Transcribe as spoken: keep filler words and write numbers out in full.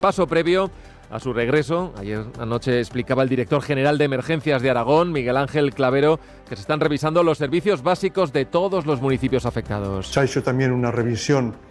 Paso previo a su regreso. Ayer anoche explicaba el director general de Emergencias de Aragón, Miguel Ángel Clavero, que se están revisando los servicios básicos de todos los municipios afectados. Se ha hecho también una revisión